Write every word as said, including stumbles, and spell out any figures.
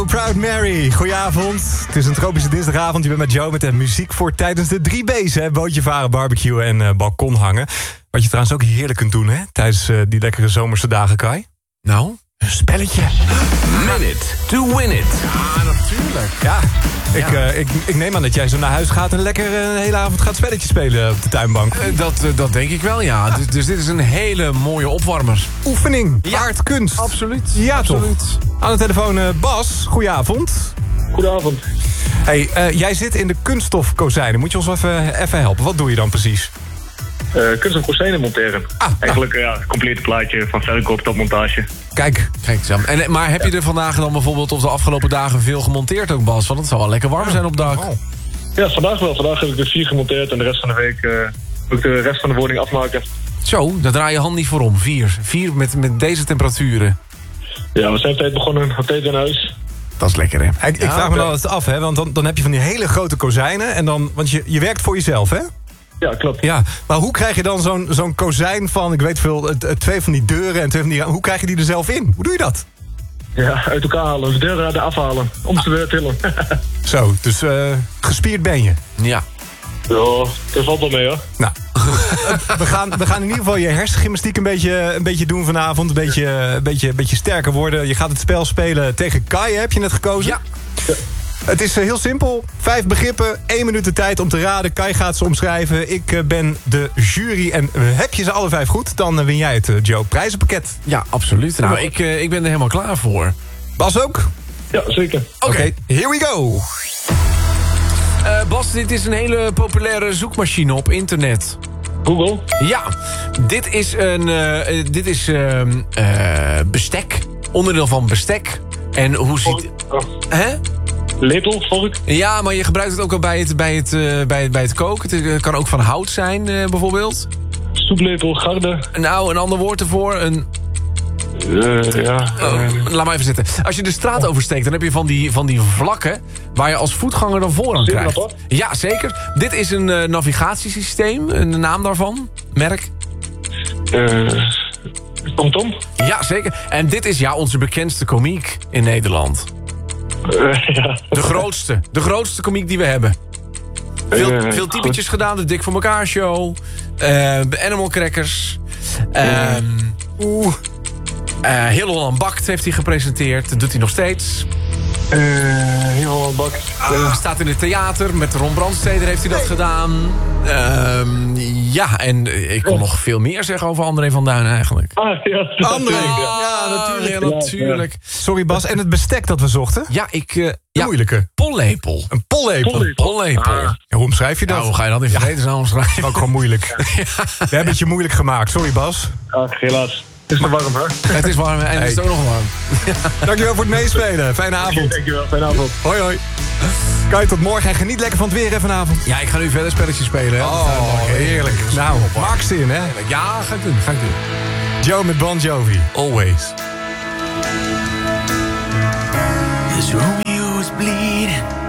Proud Mary, goedenavond. Het is een tropische dinsdagavond. Je bent met Joe met de muziek voor tijdens de drie B's. Hè? Bootje varen, barbecuen en uh, balkon hangen. Wat je trouwens ook heerlijk kunt doen, hè? Tijdens uh, die lekkere zomerse dagen, Kai. Nou, een spelletje. Minute to win it. Ja, natuurlijk. Ja, ik, Ja. uh, ik, ik neem aan dat jij zo naar huis gaat... en lekker uh, een hele avond gaat spelletje spelen op de tuinbank. Uh, dat, uh, dat denk ik wel, ja. ja. Dus, dus dit is een hele mooie opwarmer. Oefening, Ja. waard kunst. Absoluut. Ja, Absoluut. toch. Aan de telefoon uh, Bas, goedenavond. Goedenavond. Hey, uh, jij zit in de kunststofkozijnen. Moet je ons even, even helpen? Wat doe je dan precies? Uh, kunst en kozijnen monteren. Ah, Eigenlijk uh, ja, een complete plaatje van verkoop tot montage. Kijk, Kijk eens aan. En, maar heb je er vandaag dan bijvoorbeeld of de afgelopen dagen veel gemonteerd ook, Bas? Want het zal wel lekker warm zijn op het dak. Oh. Ja, vandaag wel. Vandaag heb ik er vier gemonteerd en de rest van de week uh, moet ik de rest van de woning afmaken. Zo, daar draai je hand niet voor om. Vier. Vier met, met deze temperaturen. Ja, we zijn op tijd begonnen, op tijd in huis. Dat is lekker, hè? Ik, ik Ja, vraag me oké. dan eens af, hè, want dan, dan heb je van die hele grote kozijnen... En dan, want je, je werkt voor jezelf, hè? Ja, klopt. Ja, maar hoe krijg je dan zo'n zo'n kozijn van, ik weet veel, het- het- twee van die deuren en twee van die... Hoe krijg je die er zelf in? Hoe doe je dat? Ja, uit elkaar halen, de deuren uit afhalen, om ze weer tillen. Zo, dus uh, gespierd ben je. Ja. Ja, dat valt wel mee hoor. Nou, we gaan, we gaan in ieder geval je hersengymnastiek een beetje, een beetje doen vanavond. Een beetje, een, beetje, een beetje sterker worden. Je gaat het spel spelen tegen Kai, heb je net gekozen? Ja. Het is uh, heel simpel. Vijf begrippen, één minuut de tijd om te raden. Kai gaat ze omschrijven. Ik uh, ben de jury en uh, heb je ze alle vijf goed... dan uh, win jij het, uh, Joe, prijzenpakket. Ja, absoluut. Nou, ik, uh, ik ben er helemaal klaar voor. Bas ook? Ja, zeker. Oké, okay, here we go. Uh, Bas, dit is een hele populaire zoekmachine op internet. Google. Ja, dit is een uh, uh, dit is uh, uh, bestek. Onderdeel van bestek. En hoe ziet... Oh. Hè? Lepel, vork. Ja, maar je gebruikt het ook al bij het, bij het, uh, bij het, bij het koken. Het uh, kan ook van hout zijn, uh, bijvoorbeeld. Soeplepel, garde. Nou, een ander woord ervoor. Een... Uh, ja. Oh, laat maar even zitten. Als je de straat oversteekt, dan heb je van die, van die vlakken... waar je als voetganger dan voorrang krijgt. Zinapper? Ja, zeker. Dit is een uh, navigatiesysteem. Een naam daarvan. Merk. Uh, TomTom. Ja, zeker. En dit is ja onze bekendste komiek in Nederland. Uh, ja. De grootste. De grootste komiek die we hebben. Veel, Uh, veel typetjes gedaan. De Dik voor elkaar show. Uh, Animal Crackers. Uh, Oeh. Uh, Heel Holland Bakt heeft hij gepresenteerd. Dat doet hij nog steeds. Uh, heel bak. Uh, staat in het theater. Met Ron Brandsteder heeft hij dat gedaan. Uh, ja, en ik kon nog veel meer zeggen over André van Duin eigenlijk. Ah, ja. André. Ja. Ja, natuurlijk. Ja, natuurlijk. Sorry Bas, en het bestek dat we zochten? Ja, ik... Uh, De ja, moeilijke. pollepel. Een pollepel. Pollepel. Pollepel. Ah. Ja, hoe omschrijf je dat? Nou, hoe ga je dat in vredesnaam omschrijven? Ook gewoon moeilijk. We hebben het je moeilijk gemaakt. Sorry Bas. Ach, helaas. Het is nog warm, hè? Het is warm en het is Hey. ook nog warm. Dankjewel voor het meespelen. Fijne avond. Dankjewel. Fijne avond. Hoi hoi. Kai, tot morgen en geniet lekker van het weer hè, vanavond. Ja, ik ga nu verder spelletjes spelen. Hè. Oh, heerlijk. Nou, maak zin hè. Ja, ga ik doen. Ga ik doen. Joe met Bon Jovi. Always. As Romeo was bleeding